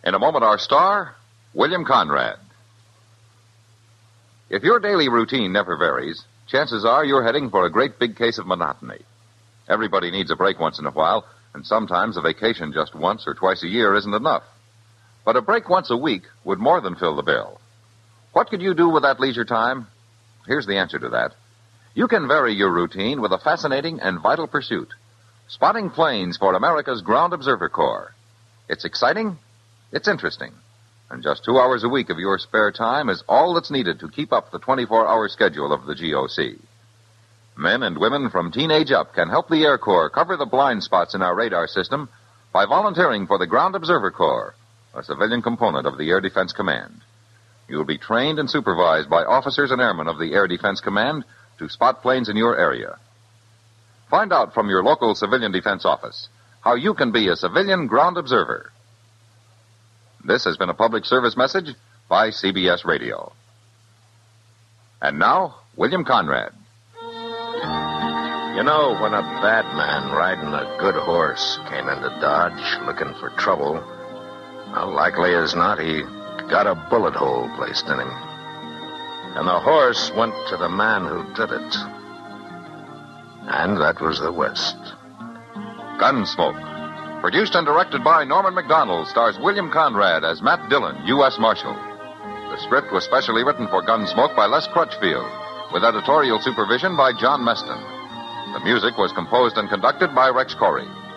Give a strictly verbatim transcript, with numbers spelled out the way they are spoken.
In a moment, our star, William Conrad. If your daily routine never varies, chances are you're heading for a great big case of monotony. Everybody needs a break once in a while, and sometimes a vacation just once or twice a year isn't enough. But a break once a week would more than fill the bill. What could you do with that leisure time? Here's the answer to that. You can vary your routine with a fascinating and vital pursuit, spotting planes for America's Ground Observer Corps. It's exciting, it's interesting, and just two hours a week of your spare time is all that's needed to keep up the twenty-four hour schedule of the G O C. Men and women from teenage up can help the Air Corps cover the blind spots in our radar system by volunteering for the Ground Observer Corps, a civilian component of the Air Defense Command. You'll be trained and supervised by officers and airmen of the Air Defense Command to spot planes in your area. Find out from your local civilian defense office how you can be a civilian ground observer. This has been a public service message by C B S Radio. And now, William Conrad. You know, when a bad man riding a good horse came into Dodge looking for trouble, well, likely as not, he got a bullet hole placed in him. And the horse went to the man who did it. And that was the West. Gunsmoke. Produced and directed by Norman MacDonald, stars William Conrad as Matt Dillon, U S Marshal. The script was specially written for Gunsmoke by Les Crutchfield, with editorial supervision by John Meston. The music was composed and conducted by Rex Corey.